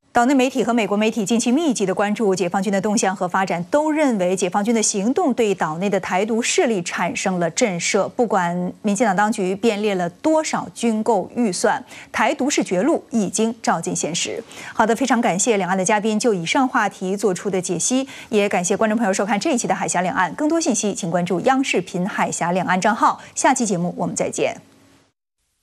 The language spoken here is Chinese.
岛内媒体和美国媒体近期密集的关注解放军的动向和发展，都认为解放军的行动对岛内的台独势力产生了震慑。不管民进党当局编列了多少军购预算，台独是绝路已经照进现实。好的，非常感谢两岸的嘉宾就以上话题做出的解析，也感谢观众朋友收看这一期的海峡两岸。更多信息请关注央视频海峡两岸账号。下期节目我们再见。